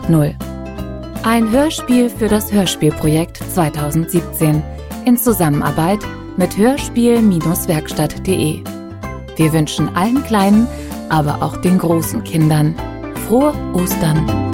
2.0. Ein Hörspiel für das Hörspielprojekt 2017 in Zusammenarbeit mit hörspiel-werkstatt.de. Wir wünschen allen kleinen, aber auch den großen Kindern frohe Ostern.